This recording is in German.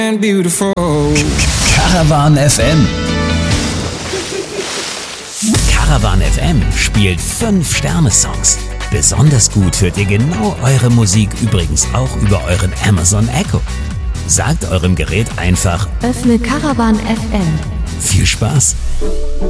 beautiful. Caravan FM. Caravan FM spielt 5-Sterne-Songs. Besonders gut hört ihr genau eure Musik übrigens auch über euren Amazon Echo. Sagt eurem Gerät einfach: Öffne Caravan FM. Viel Spaß!